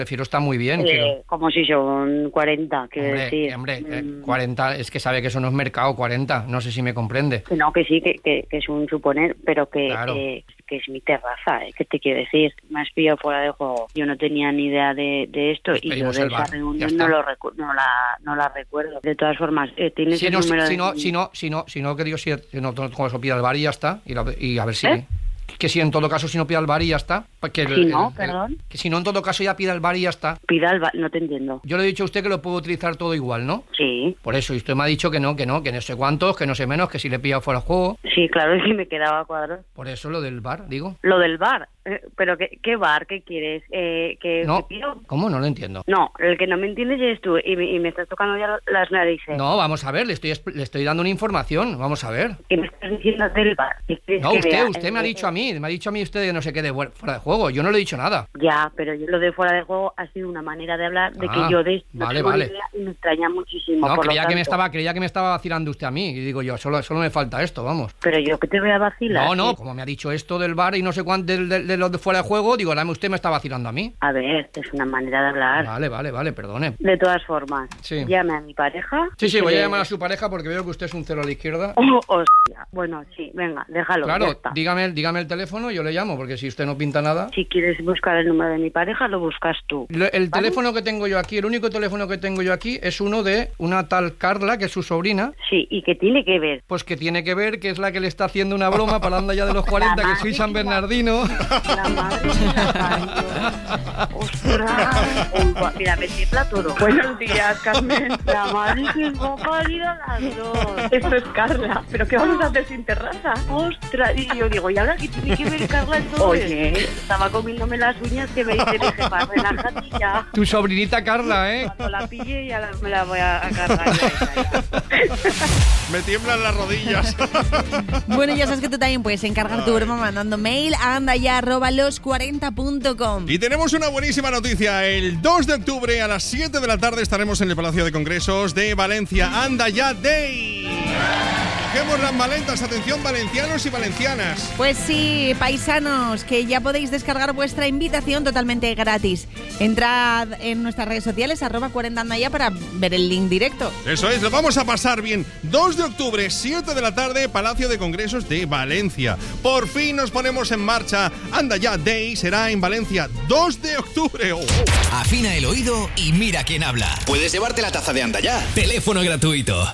Prefiero estar muy bien. Como si son 40, quiero decir. Hombre, 40, es que sabe que eso no es mercado, 40, no sé si me comprende. Que no, que sí, que es un suponer, pero que es mi terraza, ¿qué te quiero decir? Me has pillado fuera de juego. Yo no tenía ni idea de esto y yo de esa reunión no la recuerdo. De todas formas, tienes el número Si no, que digo, si no, con eso pida al bar y ya está, y a ver si... Que si en todo caso si no pida al bar y ya está. Perdón. Que si no en todo caso ya pida al bar y ya está. Pida al bar, no te entiendo. Yo le he dicho a usted que lo puedo utilizar todo igual, ¿no? Sí. Por eso, y usted me ha dicho que no sé cuántos, que no sé menos, que si le he pillado fuera de juego. Sí, claro, es que me quedaba cuadrado. Por eso lo del bar, digo. Lo del bar. ¿Pero qué bar? ¿Qué quieres? No, ¿cómo? No lo entiendo. No, el que no me entiendes eres tú y me estás tocando ya las narices. No, vamos a ver, le estoy dando una información, vamos a ver. ¿Qué me estás diciendo del bar? No, usted me ha dicho a mí usted que no se quede fuera de juego, yo no le he dicho nada. Ya, pero yo lo de fuera de juego ha sido una manera de hablar de que yo de esto no tengo ni idea y me extraña muchísimo. No, creía que me estaba vacilando usted a mí, y digo yo, solo me falta esto, vamos. Pero yo que te voy a vacilar. No, como me ha dicho esto del bar y no sé cuánto de los de fuera de juego, digo, dame, usted me está vacilando a mí. A ver, es una manera de hablar. Vale, perdone. De todas formas, llame a mi pareja. Sí, voy a llamar a su pareja porque veo que usted es un cero a la izquierda. Hostia. Bueno, sí, venga, déjalo. Claro, dígame el teléfono, yo le llamo, porque si usted no pinta nada. Si quieres buscar el número de mi pareja, lo buscas tú. El teléfono que tengo yo aquí, el único teléfono que tengo yo aquí es uno de una tal Carla, que es su sobrina. Sí, ¿y qué tiene que ver? Pues que tiene que ver, que es la que le está haciendo una broma para andar ya de los 40, que soy San Bernardino. La madre de la parió. ¡Ostras! Mira, me tiembla todo. Buenos días, Carmen. La madre que os va a parir a las dos. Esto es Carla, ¿pero qué vamos a hacer sin terraza? ¡Ostras! Y yo digo, ¿y ahora qué tiene que ver Carla en todo? Oye, estaba comiéndome las uñas que me dice mi jefa, relájate ya. Tu sobrinita Carla, ¿eh? Cuando la pille ya me la voy a cargar. Me tiemblan las rodillas. Bueno, ya sabes que tú también puedes encargar tu broma mandando mail a andaya@los40.com. Y tenemos una buenísima noticia. El 2 de octubre a las 7 de la tarde estaremos en el Palacio de Congresos de Valencia. Andaya Day. Cogemos las maletas, atención valencianos y valencianas. Pues sí, paisanos, que ya podéis descargar vuestra invitación totalmente gratis. Entrad en nuestras redes sociales, @40andaya, para ver el link directo. Eso es, lo vamos a pasar bien. 2 de octubre, 7 de la tarde, Palacio de Congresos de Valencia. Por fin nos ponemos en marcha. Andaya Day será en Valencia, 2 de octubre. Afina el oído y mira quién habla. Puedes llevarte la taza de Andaya. Teléfono gratuito